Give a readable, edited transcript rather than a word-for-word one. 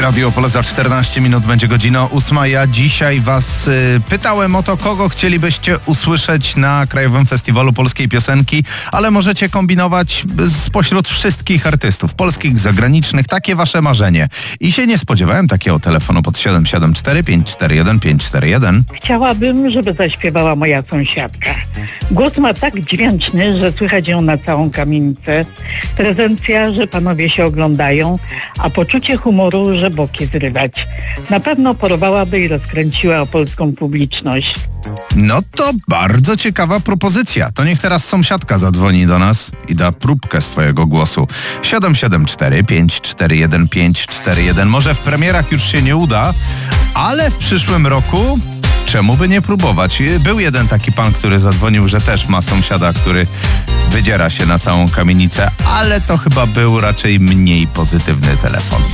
Radio Opole za 14 minut będzie godzina 8. Ja dzisiaj was pytałem o to, kogo chcielibyście usłyszeć na Krajowym Festiwalu Polskiej Piosenki, ale możecie kombinować spośród wszystkich artystów, polskich, zagranicznych, takie wasze marzenie. I się nie spodziewałem takiego telefonu pod 774 541 541. Chciałabym, żeby zaśpiewała moja sąsiadka. Głos ma tak dźwięczny, że słychać ją na całą kamienicę. Prezencja, że panowie się oglądają, a poczucie humoru, że boki zrywać. Na pewno porwałaby i rozkręciła polską publiczność. No to bardzo ciekawa propozycja. To niech teraz sąsiadka zadzwoni do nas i da próbkę swojego głosu. 774 541 541. Może w premierach już się nie uda, ale w przyszłym roku czemu by nie próbować? Był jeden taki pan, który zadzwonił, że też ma sąsiada, który wydziera się na całą kamienicę, ale to chyba był raczej mniej pozytywny telefon.